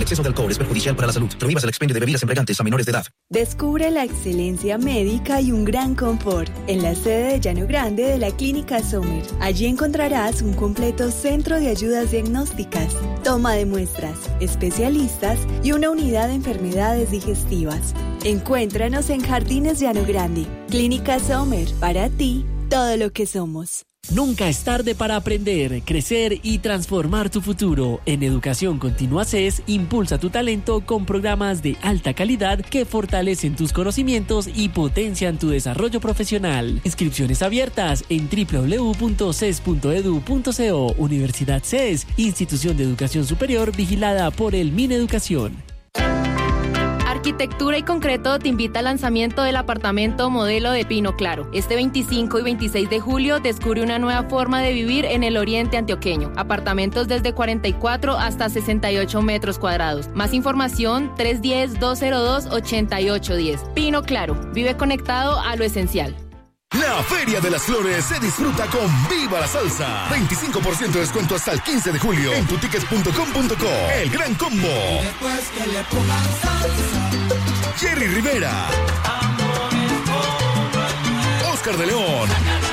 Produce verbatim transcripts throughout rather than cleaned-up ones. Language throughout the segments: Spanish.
exceso de alcohol es perjudicial para la salud. Prohíbas el expendio de bebidas embriagantes a menores de edad. Descubre la excelencia médica y un gran confort en la sede de Llano Grande de la Clínica Sommer. Allí encontrarás un completo centro de ayudas diagnósticas, toma de muestras, especialistas y una unidad de enfermedades digestivas. Encuéntranos en Jardines Llano Grande. Clínica Sommer, para ti, todo lo que somos. Nunca es tarde para aprender, crecer y transformar tu futuro. En Educación Continua C E S, impulsa tu talento con programas de alta calidad que fortalecen tus conocimientos y potencian tu desarrollo profesional. Inscripciones abiertas en doble u doble u doble u punto c e s punto e d u punto co. Universidad C E S, institución de educación superior vigilada por el Mineducación. Arquitectura y Concreto te invita al lanzamiento del apartamento modelo de Pino Claro. Este veinticinco y veintiséis de julio descubre una nueva forma de vivir en el oriente antioqueño. Apartamentos desde cuarenta y cuatro hasta sesenta y ocho metros cuadrados. Más información tres uno cero, dos cero dos, ocho ocho uno cero. Pino Claro, vive conectado a lo esencial. La Feria de las Flores se disfruta con Viva la Salsa. veinticinco por ciento de descuento hasta el quince de julio en tutickets punto com punto co. El gran combo. Jerry Rivera. Oscar de León.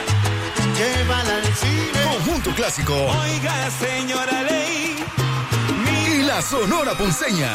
Conjunto Clásico. Oiga, señora Ley. Y la Sonora Ponceña.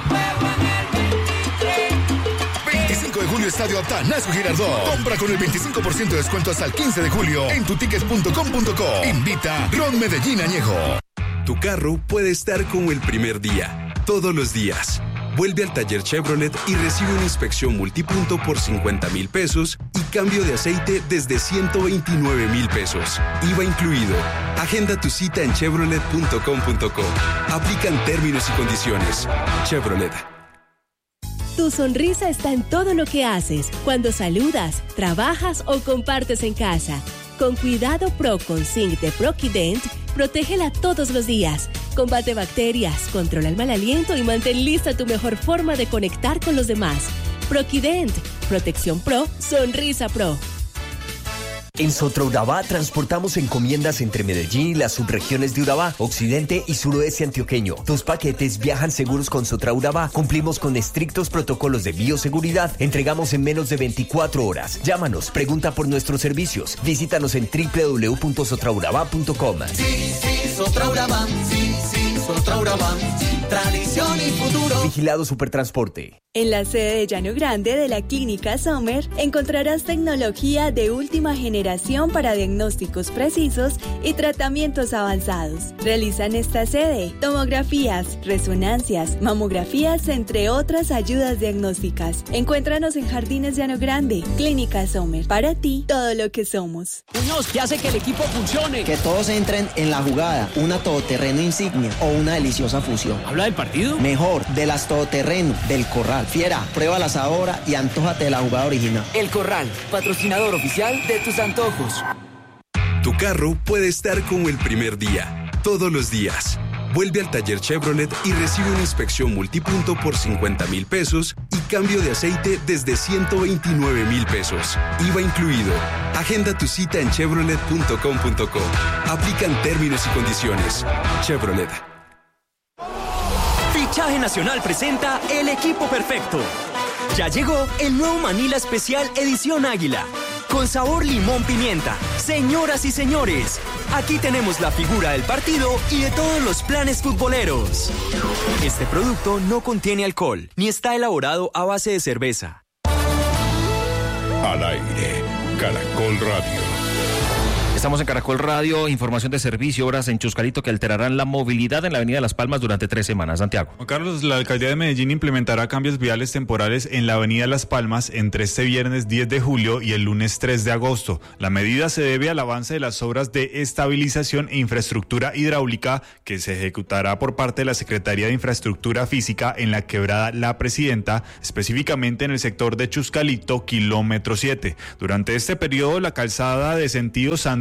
veinticinco de julio, Estadio Atanasio Girardot. Compra con el veinticinco por ciento de descuento hasta el quince de julio en tutickets punto com punto co. Invita Ron Medellín Añejo. Tu carro puede estar como el primer día, todos los días. Vuelve al taller Chevrolet y recibe una inspección multipunto por cincuenta mil pesos y cambio de aceite desde ciento veintinueve mil pesos. I V A incluido. Agenda tu cita en chevrolet punto com punto co. Aplican términos y condiciones. Chevrolet. Tu sonrisa está en todo lo que haces, cuando saludas, trabajas o compartes en casa. Con Cuidado Pro con Zinc de Proquident, protégela todos los días. Combate bacterias, controla el mal aliento y mantén lista tu mejor forma de conectar con los demás. Proquident, protección pro, sonrisa pro. En Sotraurabá transportamos encomiendas entre Medellín y las subregiones de Urabá, occidente y suroeste antioqueño. Tus paquetes viajan seguros con Sotraurabá. Cumplimos con estrictos protocolos de bioseguridad. Entregamos en menos de veinticuatro horas. Llámanos, pregunta por nuestros servicios. Visítanos en doble u doble u doble u punto sotraurabá punto com. Sí, sí, Sotraurabá. Sí, sí, Sotraurabá. Tradición y futuro. Vigilado Supertransporte. En la sede de Llano Grande de la Clínica Sommer encontrarás tecnología de última generación para diagnósticos precisos y tratamientos avanzados. Realizan esta sede tomografías, resonancias, mamografías, entre otras ayudas diagnósticas. Encuéntranos en Jardines Llano Grande. Clínica Sommer, para ti, todo lo que somos. Muñoz, ¿qué hace que el equipo funcione? Que todos entren en la jugada, una todoterreno insignia o una deliciosa fusión. ¿Habla del partido? Mejor, de las todoterreno, del Corral. Fiera, pruébalas ahora y antójate de la jugada original. El Corral, patrocinador oficial de tus antojos. Tu carro puede estar como el primer día, todos los días. Vuelve al taller Chevrolet y recibe una inspección multipunto por cincuenta mil pesos y cambio de aceite desde ciento veintinueve mil pesos. I V A incluido. Agenda tu cita en chevrolet punto com punto co. Aplican términos y condiciones. Chevrolet. Fichaje Nacional presenta El Equipo Perfecto. Ya llegó el nuevo Manila Especial Edición Águila, con sabor limón pimienta. Señoras y señores, aquí tenemos la figura del partido y de todos los planes futboleros. Este producto no contiene alcohol, ni está elaborado a base de cerveza. Al aire, Caracol Radio. Estamos en Caracol Radio, información de servicio, obras en Chuscarito que alterarán la movilidad en la avenida Las Palmas durante tres semanas. Santiago. Juan Carlos, la alcaldía de Medellín implementará cambios viales temporales en la avenida Las Palmas entre este viernes diez de julio y el lunes tres de agosto. La medida se debe al avance de las obras de estabilización e infraestructura hidráulica que se ejecutará por parte de la Secretaría de Infraestructura Física en la quebrada La Presidenta, específicamente en el sector de Chuscarito, kilómetro siete. Durante este periodo, la calzada de sentido Sandía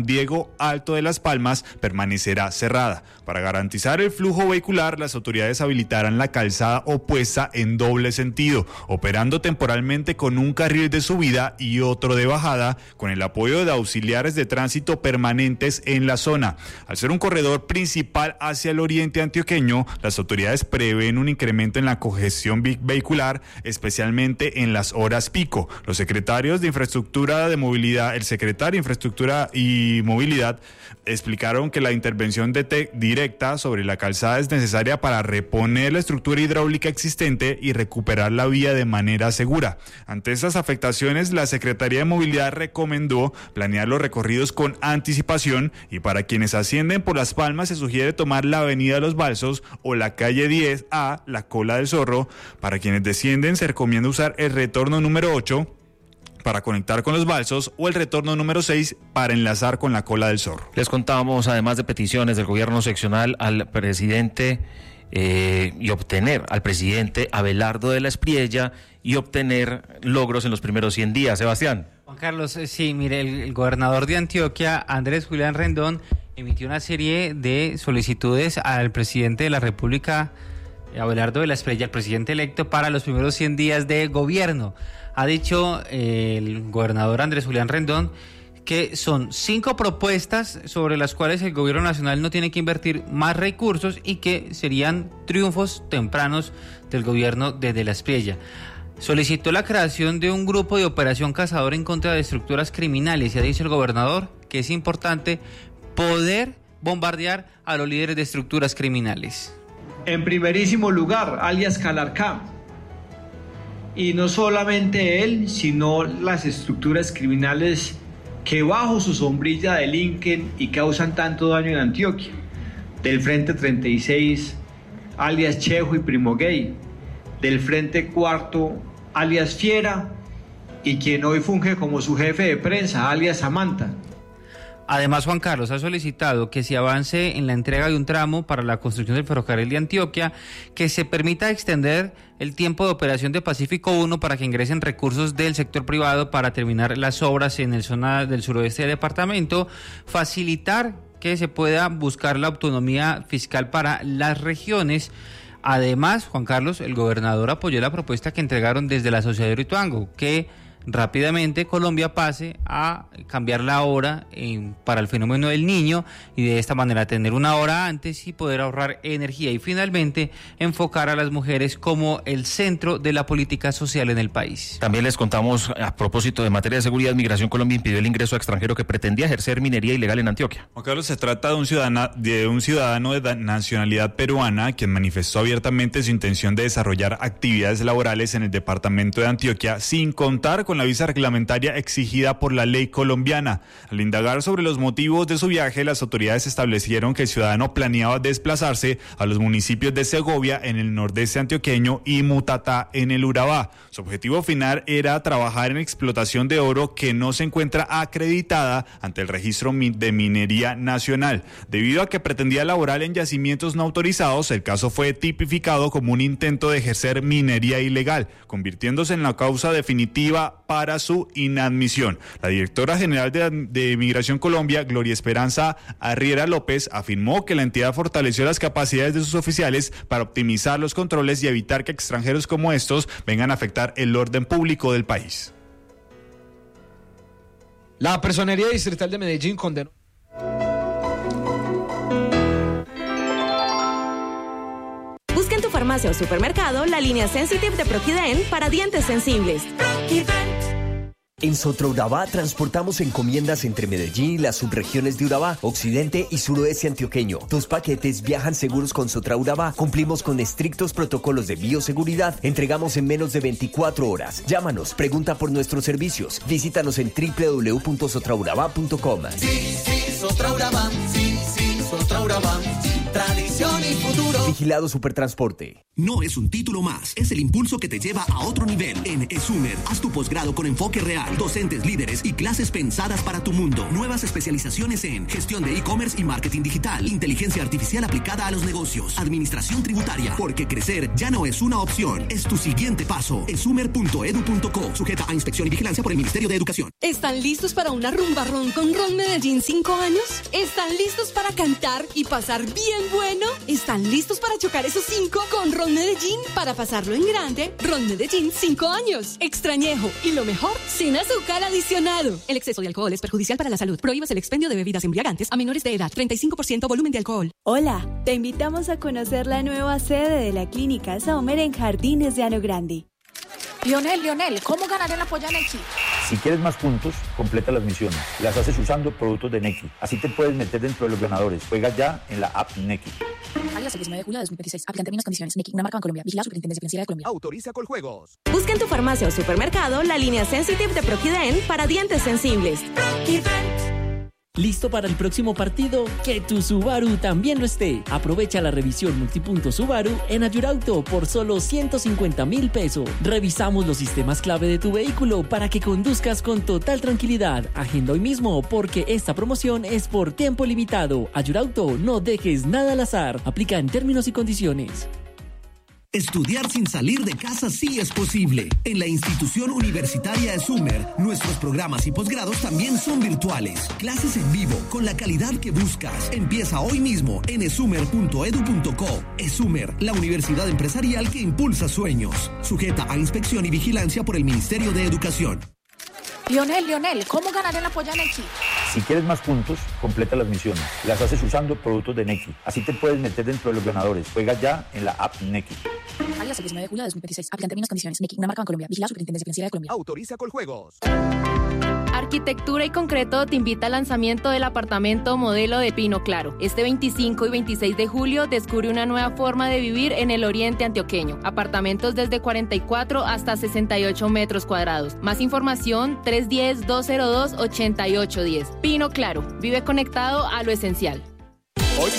Diego Alto de Las Palmas permanecerá cerrada. Para garantizar el flujo vehicular, las autoridades habilitarán la calzada opuesta en doble sentido, operando temporalmente con un carril de subida y otro de bajada, con el apoyo de auxiliares de tránsito permanentes en la zona. Al ser un corredor principal hacia el oriente antioqueño, las autoridades prevén un incremento en la congestión vehicular, especialmente en las horas pico. Los secretarios de Infraestructura de Movilidad, el secretario de Infraestructura y Movilidad explicaron que la intervención de te- directa sobre la calzada es necesaria para reponer la estructura hidráulica existente y recuperar la vía de manera segura. Ante estas afectaciones, la Secretaría de Movilidad recomendó planear los recorridos con anticipación, y para quienes ascienden por Las Palmas se sugiere tomar la avenida de los Balsos o la calle diez A, la Cola del Zorro. Para quienes descienden se recomienda usar el retorno número ocho para conectar con los Balsos o el retorno número seis para enlazar con la Cola del Zorro. Les contábamos, además de peticiones del gobierno seccional al presidente eh, y obtener al presidente Abelardo de la Espriella y obtener logros en los primeros cien días. Sebastián. Juan Carlos, sí, mire, el, el gobernador de Antioquia, Andrés Julián Rendón, emitió una serie de solicitudes al presidente de la República, Abelardo de la Espriella, el presidente electo, para los primeros cien días de gobierno. Ha dicho eh, el gobernador Andrés Julián Rendón que son cinco propuestas sobre las cuales el gobierno nacional no tiene que invertir más recursos y que serían triunfos tempranos del gobierno de De la Espriella. Solicitó la creación de un grupo de operación cazador en contra de estructuras criminales y ha dicho el gobernador que es importante poder bombardear a los líderes de estructuras criminales. En primerísimo lugar, alias Calarcá. Y no solamente él, sino las estructuras criminales que bajo su sombrilla delinquen y causan tanto daño en Antioquia. Del Frente treinta y seis, alias Chejo y Primo Gay. Del Frente Cuarto, alias Fiera, y quien hoy funge como su jefe de prensa, alias Samantha. Además, Juan Carlos ha solicitado que se avance en la entrega de un tramo para la construcción del ferrocarril de Antioquia, que se permita extender el tiempo de operación de Pacífico uno para que ingresen recursos del sector privado para terminar las obras en el zona del suroeste del departamento, facilitar que se pueda buscar la autonomía fiscal para las regiones. Además, Juan Carlos, el gobernador apoyó la propuesta que entregaron desde la Sociedad de Hidroituango, que rápidamente Colombia pase a cambiar la hora en, para el fenómeno del Niño, y de esta manera tener una hora antes y poder ahorrar energía, y finalmente enfocar a las mujeres como el centro de la política social en el país. También les contamos, a propósito de materia de seguridad, Migración Colombia impidió el ingreso a extranjero que pretendía ejercer minería ilegal en Antioquia. Juan Carlos, se trata de un ciudadano de un ciudadano de nacionalidad peruana quien manifestó abiertamente su intención de desarrollar actividades laborales en el departamento de Antioquia sin contar con con la visa reglamentaria exigida por la ley colombiana. Al indagar sobre los motivos de su viaje, las autoridades establecieron que el ciudadano planeaba desplazarse a los municipios de Segovia en el nordeste antioqueño y Mutatá en el Urabá. Su objetivo final era trabajar en explotación de oro que no se encuentra acreditada ante el registro de minería nacional. Debido a que pretendía laborar en yacimientos no autorizados, el caso fue tipificado como un intento de ejercer minería ilegal, convirtiéndose en la causa definitiva para su inadmisión. La directora general de, de Migración Colombia, Gloria Esperanza Arriera López, afirmó que la entidad fortaleció las capacidades de sus oficiales para optimizar los controles y evitar que extranjeros como estos vengan a afectar el orden público del país. La Personería Distrital de Medellín condenó. Busca en tu farmacia o supermercado la línea Sensitive de Proquident para dientes sensibles. En Sotrourabá transportamos encomiendas entre Medellín y las subregiones de Urabá, occidente y suroeste antioqueño. Tus paquetes viajan seguros con Sotrourabá. Cumplimos con estrictos protocolos de bioseguridad. Entregamos en menos de veinticuatro horas. Llámanos, pregunta por nuestros servicios. Visítanos en doble u doble u doble u punto sotraurabá punto com. Sí, sí, Sotraurabá, sí, sí, Sotraurabá. tradición y futuro. Vigilado Supertransporte. No es un título más, es el impulso que te lleva a otro nivel. En ESUMER, haz tu posgrado con enfoque real, docentes líderes y clases pensadas para tu mundo. Nuevas especializaciones en gestión de e-commerce y marketing digital, inteligencia artificial aplicada a los negocios, administración tributaria, porque crecer ya no es una opción, es tu siguiente paso. esumer punto edu punto co, sujeta a inspección y vigilancia por el Ministerio de Educación. ¿Están listos para una rumba ron con Ron Medellín cinco años? ¿Están listos para cantar y pasar bien bueno? ¿Están listos para chocar esos cinco con Ron Medellín? Para pasarlo en grande, Ron Medellín cinco años. Extrañejo y lo mejor, sin azúcar adicionado. El exceso de alcohol es perjudicial para la salud. Prohíbas el expendio de bebidas embriagantes a menores de edad. treinta y cinco por ciento volumen de alcohol. Hola, te invitamos a conocer la nueva sede de la Clínica Sommer en Jardines de Ano Grande. Lionel, Lionel, ¿cómo ganaré la polla Nequi? Si quieres más puntos, completa las misiones. Las haces usando productos de Nequi. Así te puedes meter dentro de los ganadores. Juega ya en la app Nequi. Alias el diecinueve de julio de dos mil veintiséis. Aplicante términos y condiciones. Nequi, una marca en Colombia. Vigilado Superintendencia Financiera de Colombia. Autoriza Coljuegos. Busca en tu farmacia o supermercado la línea Sensitive de Proquident para dientes sensibles. Proquident. ¿Listo para el próximo partido? Que tu Subaru también lo esté. Aprovecha la revisión multipunto Subaru en Ayurauto por solo ciento cincuenta mil pesos. Revisamos los sistemas clave de tu vehículo para que conduzcas con total tranquilidad. Agenda hoy mismo porque esta promoción es por tiempo limitado. Ayurauto, no dejes nada al azar. Aplica en términos y condiciones. Estudiar sin salir de casa sí es posible. En la institución universitaria ESUMER, nuestros programas y posgrados también son virtuales. Clases en vivo, con la calidad que buscas. Empieza hoy mismo en esumer punto edu punto co. ESUMER, la universidad empresarial que impulsa sueños. Sujeta a inspección y vigilancia por el Ministerio de Educación. Lionel, Lionel, ¿cómo ganaré la polla Nequi? Si quieres más puntos, completa las misiones. Las haces usando productos de Nequi. Así te puedes meter dentro de los ganadores. Juega ya en la app Nequi. Alias el diecinueve de julio de dos mil veintiséis. Aplicante términos y condiciones. Nequi, una marca en Colombia. Vigilado Superintendencia Financiera de Colombia. Autoriza Coljuegos. Arquitectura y Concreto te invita al lanzamiento del apartamento modelo de Pino Claro. Este veinticinco y veintiséis de julio descubre una nueva forma de vivir en el oriente antioqueño. Apartamentos desde cuarenta y cuatro hasta sesenta y ocho metros cuadrados. Más información tres uno cero, dos cero dos, ocho ocho uno cero. Pino Claro, vive conectado a lo esencial.